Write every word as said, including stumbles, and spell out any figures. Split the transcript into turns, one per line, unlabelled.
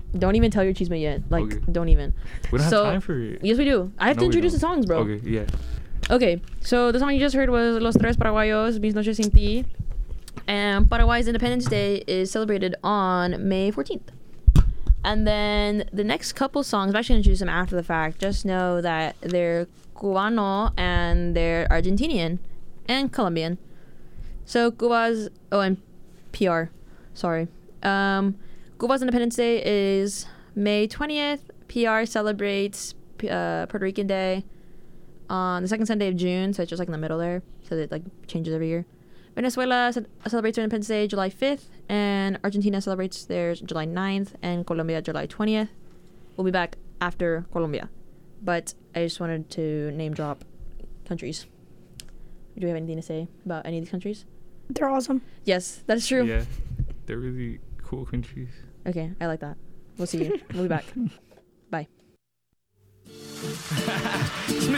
Don't even tell your chisme yet. Like,
Okay.
don't even.
We don't
So-
have time for it.
Yes, we do. I have
No,
to
we
introduce the
don't.
songs, bro.
Okay, yeah.
Okay, so the song you just heard was Los Tres Paraguayos, Mis Noches Sin Ti. And Paraguay's Independence Day is celebrated on May fourteenth. And then the next couple songs, I'm actually going to choose them after the fact. Just know that they're Cubano and they're Argentinian and Colombian. So Cuba's, oh, and P R, sorry. Um, Cuba's Independence Day is May twentieth. P R celebrates uh, Puerto Rican Day on the second Sunday of June, so it's just like in the middle there. So it like changes every year. Venezuela ce- celebrates their Independence Day July fifth, and Argentina celebrates theirs July ninth, and Colombia July twentieth. We'll be back after Colombia, but I just wanted to name drop countries. Do you have anything to say about any of these countries?
They're awesome.
Yes, that is true.
Yeah. They're really cool countries.
Okay, I like that. We'll see you. We'll be back. Bye.
It's